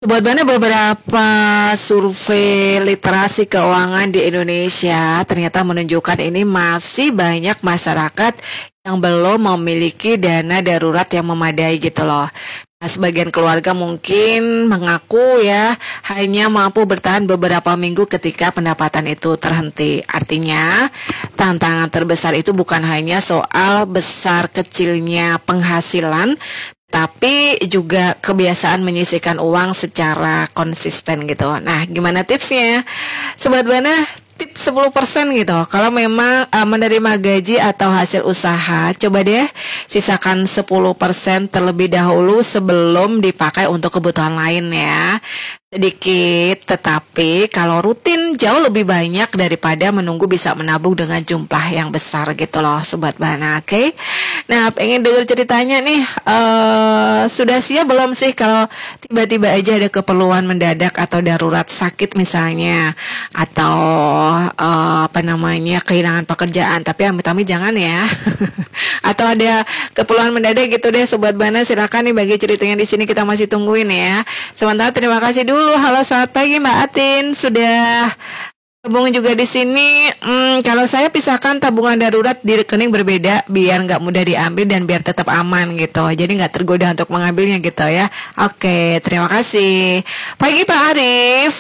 Sebagaimana beberapa survei literasi keuangan di Indonesia ternyata menunjukkan ini masih banyak masyarakat yang belum memiliki dana darurat yang memadai gitu loh. Nah, sebagian keluarga mungkin mengaku ya hanya mampu bertahan beberapa minggu ketika pendapatan itu terhenti. Artinya, tantangan terbesar itu bukan hanya soal besar kecilnya penghasilan, tapi juga kebiasaan menyisihkan uang secara konsisten gitu. Nah, gimana tipsnya? Sobat Bana, tips 10% gitu. Kalau memang menerima gaji atau hasil usaha, coba deh sisakan 10% terlebih dahulu sebelum dipakai untuk kebutuhan lain ya. Sedikit, tetapi kalau rutin jauh lebih banyak daripada menunggu bisa menabung dengan jumlah yang besar gitu loh, Sobat Bana, oke? Nah, pengen denger ceritanya nih, sudah siap belum sih kalau tiba-tiba aja ada keperluan mendadak atau darurat sakit misalnya, atau kehilangan pekerjaan, tapi amit-amit jangan ya. Atau ada keperluan mendadak gitu deh, Sobat Bana, silakan nih bagi ceritanya di sini, kita masih tungguin ya. Sementara terima kasih dulu. Halo, selamat pagi Mbak Atin, sudah gabung juga di sini. Kalau saya pisahkan tabungan darurat di rekening berbeda biar nggak mudah diambil dan biar tetap aman gitu. Jadi nggak tergoda untuk mengambilnya gitu ya. Oke, terima kasih. Pagi Pak Arif.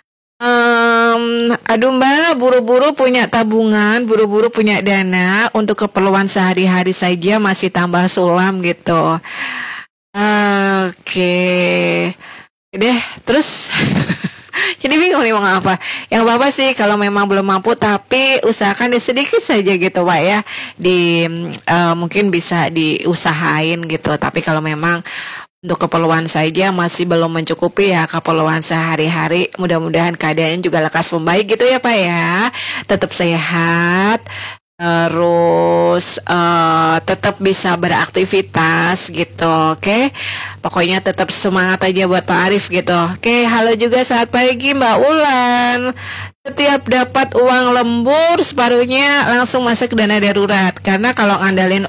Aduh Mbak, buru-buru punya tabungan, buru-buru punya dana untuk keperluan sehari-hari saja masih tambah sulam gitu. Oke, deh, terus jadi bingung nih mau apa. Yang apa sih kalau memang belum mampu tapi usahakan deh sedikit saja gitu Pak ya. Mungkin bisa diusahain gitu. Tapi kalau memang untuk keperluan saja masih belum mencukupi ya keperluan sehari-hari, mudah-mudahan keadaannya juga lekas membaik gitu ya Pak ya. Tetap sehat, terus tetap bisa beraktivitas gitu, oke? Pokoknya tetap semangat aja buat Pak Arif gitu. Oke, halo juga saat pagi Mbak Ulan. Setiap dapat uang lembur separuhnya langsung masuk ke dana darurat. Karena kalau ngandalin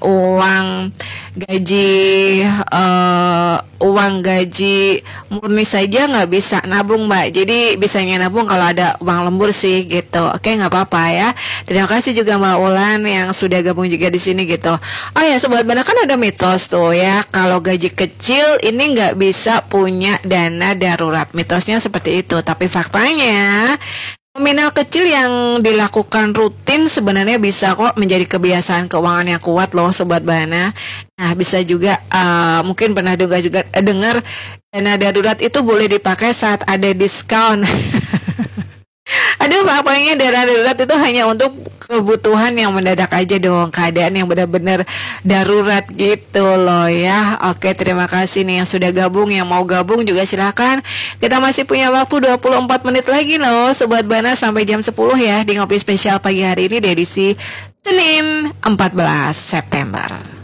gaji uang gaji murni saja nggak bisa nabung Mbak. Jadi bisanya nabung kalau ada uang lembur sih gitu. Oke, nggak apa-apa ya. Terima kasih juga Mbak Ulan yang sudah gabung juga di sini gitu. Oh ya Sobat Bana, kan ada mitos tuh ya, kalau gaji kecil ini nggak bisa punya dana darurat. Mitosnya seperti itu. Tapi faktanya nominal kecil yang dilakukan rutin sebenarnya bisa kok menjadi kebiasaan keuangan yang kuat loh Sobat Bana. Nah, bisa juga mungkin pernah juga dengar dana darurat itu boleh dipakai saat ada diskon. Aduh, pokoknya dana darurat itu hanya untuk kebutuhan yang mendadak aja dong, keadaan yang benar-benar darurat gitu loh ya. Oke, terima kasih nih yang sudah gabung, yang mau gabung juga silahkan. Kita masih punya waktu 24 menit lagi loh Sobat Bana sampai jam 10 ya di Ngopi Spesial pagi hari ini di edisi Senin 14 September.